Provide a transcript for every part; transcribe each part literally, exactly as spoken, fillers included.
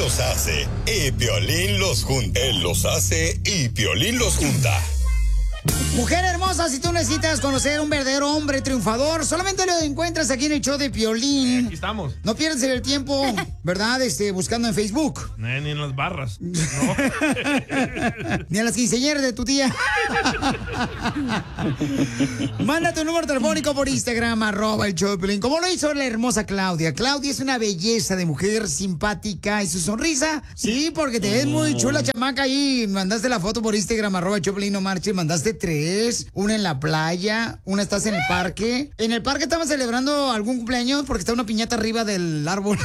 los hace y Piolín los junta. Él los hace y Piolín los junta. Mujer hermosa, si tú necesitas conocer un verdadero hombre triunfador, solamente lo encuentras aquí en el show de Piolín. Aquí estamos. No pierdas el tiempo, ¿verdad? Este, buscando en Facebook. No, ni en las barras. No. Ni a las quinceañeras de tu tía. Manda tu número telefónico por Instagram, arroba el show de Piolín. Como lo hizo la hermosa Claudia. Claudia es una belleza de mujer, simpática. ¿Y su sonrisa? Sí, porque te ves muy chula, chamaca. Ahí mandaste la foto por Instagram, arroba el show de Piolín, no marches. Mandaste tres, una en la playa, una estás en el parque. En el parque estamos celebrando algún cumpleaños porque está una piñata arriba del árbol.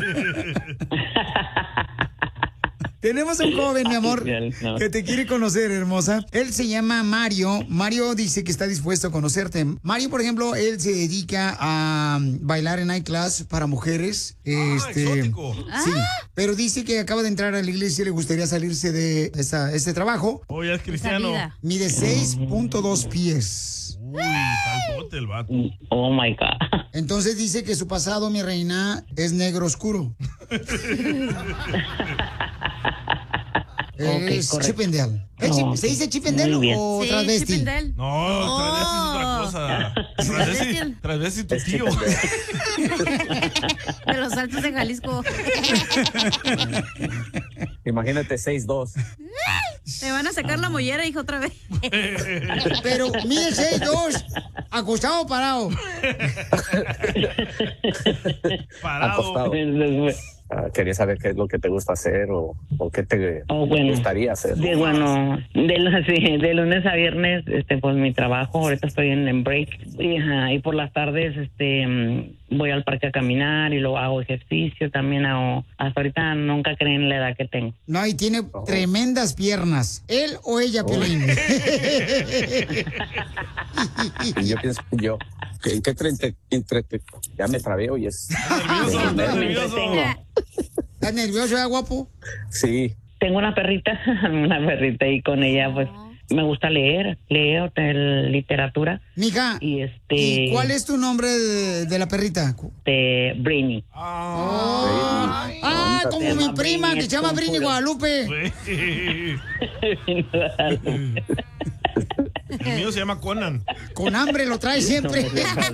Tenemos un joven, mi amor, que te quiere conocer, hermosa. Él se llama Mario. Mario dice que está dispuesto a conocerte. Mario, por ejemplo, él se dedica a bailar en night class para mujeres. Ah, este, exótico. Sí, pero dice que acaba de entrar a la iglesia y le gustaría salirse de esa, este trabajo. Oh, ya es cristiano. Mide seis punto dos pies. Uy, talpote el vato. Oh, my God. Entonces dice que su pasado, mi reina, es negro oscuro. Okay, es correcto. Chip and Dale. ¿Es No, chip- ¿Se dice Chip and Dale muy bien. o Sí, travesti? Chip and Dale. No, travesti es otra cosa. Travesti, travesti tu tío. De los Altos de Jalisco. Imagínate seis dos. Te van a sacar la mollera, hijo, otra vez. Pero mide seis dos, acostado o parado. Parado. Acostado. Ah, quería saber qué es lo que te gusta hacer o, o qué te Oh, bueno. gustaría hacer. Sí, bueno, de, lu- sí, de lunes a viernes, este, pues mi trabajo, ahorita estoy en, en break, y, ajá, y por las tardes, este, mm, voy al parque a caminar y luego hago ejercicio, también hago, hasta ahorita nunca creen la edad que tengo. No, y tiene tremendas piernas. ¿Él o ella, Piolín? Y yo pienso, yo, ¿en qué entre, entre, ya me trabé hoy? Es, Nervioso, Me nervioso. entretengo. ¿Estás nervioso, eh, guapo? sí, Tengo una perrita, una perrita, y con ella, pues, me gusta leer, leo tel- literatura, Mija, y este, ¿y cuál es tu nombre de, de la perrita? de Brainy. Ah, ah, como Se mi llama prima Britney, que se llama es Britney puro. Guadalupe. El mío se llama Conan. Con hambre lo trae siempre.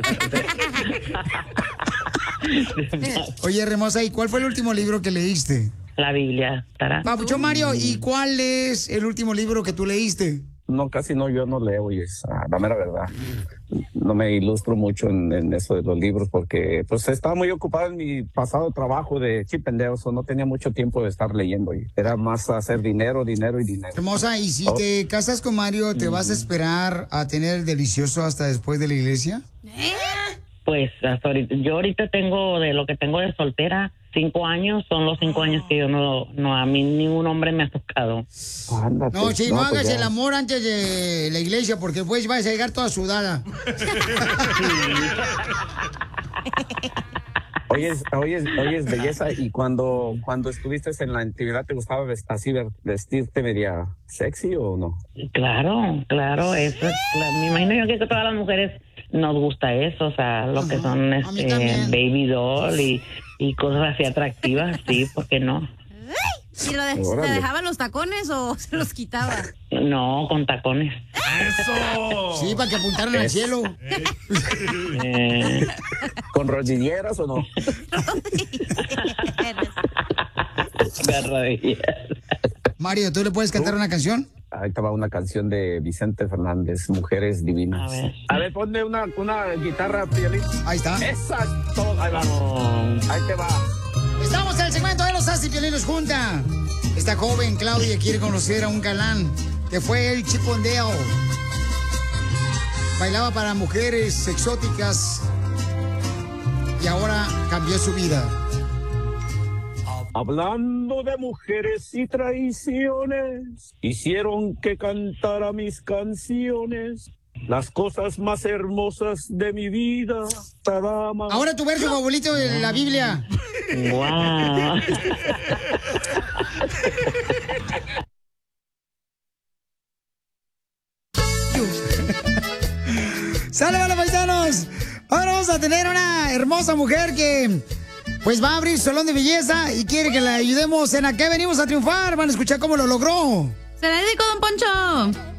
Oye, hermosa, ¿y cuál fue el último libro que leíste? La Biblia, estará. Papuchón Mario, ¿y cuál es el último libro que tú leíste? no, casi no, yo no leo, y es ah, la mera verdad. No me ilustro mucho en, en eso de los libros porque pues estaba muy ocupado en mi pasado trabajo de chip and Dale, so no tenía mucho tiempo de estar leyendo y era más hacer dinero, dinero y dinero. Hermosa, ¿y si Oh. te casas con Mario, te vas a esperar a tener el delicioso hasta después de la iglesia? Pues hasta ahorita, yo ahorita tengo, de lo que tengo de soltera, cinco años, son los cinco años que yo no, no, a mí ningún hombre me ha tocado. Ándate. No, si no, pues hagas ya. el amor antes de la iglesia, porque después vas a llegar toda sudada. Oyes, oyes, oyes, belleza, y cuando, cuando estuviste en la intimidad, ¿te gustaba vest- así ver- vestirte media sexy o no? Claro, claro, eso es, cla- me imagino yo que a todas las mujeres nos gusta eso, o sea, lo que son a mí este, también. baby doll y, y cosas así atractivas, sí, ¿por qué no? ¿Y lo de- Órale. te dejaban los tacones o se los quitaba? No, con tacones. ¡Eso! Sí, para que apuntaran al cielo. Eh, ¿Con rodilleras o no? garradillas. Mario, ¿tú le puedes cantar una canción? Ahí estaba una canción de Vicente Fernández, Mujeres Divinas. A ver. A ver, ponme una, una guitarra, Piolín. Ahí está. Esa es todo. Ahí va. Oh, Ahí te va. Estamos en el segmento de los Así Piolinos Junta. Esta joven Claudia quiere conocer a un galán que fue el Chip and Dale. Bailaba para mujeres exóticas y ahora cambió su vida. Hablando de mujeres y traiciones, hicieron que cantara mis canciones, las cosas más hermosas de mi vida, esta dama. Ahora tu verso favorito de la Biblia. wow. ¡Sale, vale, paisanos! Ahora vamos a tener una hermosa mujer que pues va a abrir salón de belleza y quiere que le ayudemos en a qué venimos a triunfar. Van a escuchar cómo lo logró. Se la dedico, don Poncho.